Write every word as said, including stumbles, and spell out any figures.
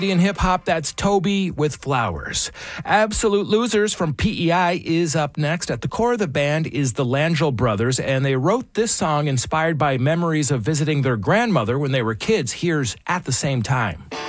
In hip-hop, that's Toby with Flowers. Absolute Losers from P E I is up next. At the core of the band is the Langell Brothers, and they wrote this song inspired by memories of visiting their grandmother when they were kids. Here's At the Same Time.